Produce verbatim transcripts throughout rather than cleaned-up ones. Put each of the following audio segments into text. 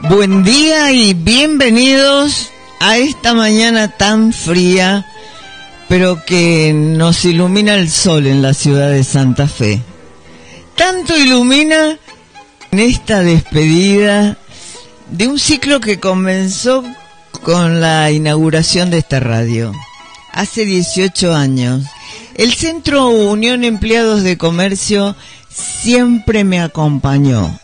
Buen día y bienvenidos a esta mañana tan fría, pero que nos ilumina el sol en la ciudad de Santa Fe. Tanto ilumina en esta despedida de un ciclo que comenzó con la inauguración de esta radio. Hace dieciocho años, el Centro Unión Empleados de Comercio siempre me acompañó.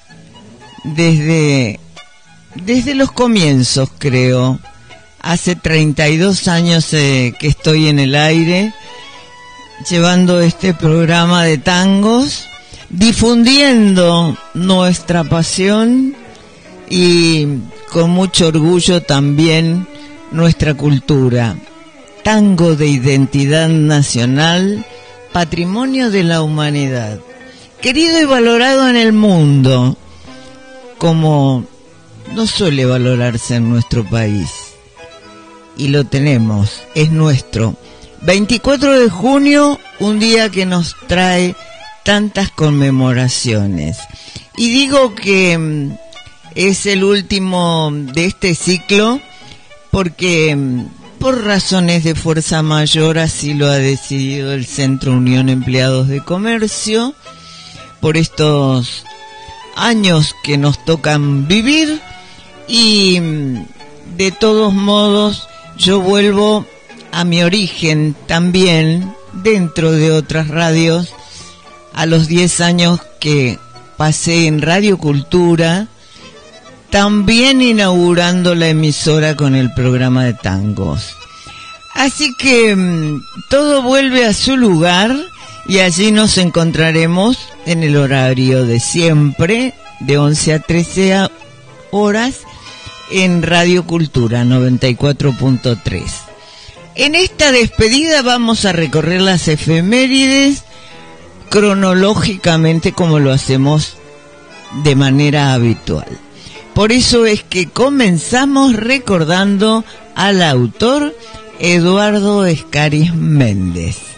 Desde, desde los comienzos, creo. Hace treinta y dos años eh, que estoy en el aire, llevando este programa de tangos, difundiendo nuestra pasión y con mucho orgullo también nuestra cultura. Tango de identidad nacional, patrimonio de la humanidad, querido y valorado en el mundo, como no suele valorarse en nuestro país. Y lo tenemos, es nuestro. veinticuatro de junio, un día que nos trae tantas conmemoraciones. Y digo que mm, es el último de este ciclo porque mm, por razones de fuerza mayor así lo ha decidido el Centro Unión Empleados de Comercio, por estos años que nos tocan vivir, y mm, de todos modos yo vuelvo a mi origen también, dentro de otras radios, a los diez años que pasé en Radio Cultura, también inaugurando la emisora con el programa de tangos. Así que mmm, todo vuelve a su lugar y allí nos encontraremos en el horario de siempre, de once a trece horas, en Radio Cultura noventa y cuatro punto tres. En esta despedida vamos a recorrer las efemérides cronológicamente como lo hacemos de manera habitual. Por eso es que comenzamos recordando al autor Eduardo Escáriz Méndez.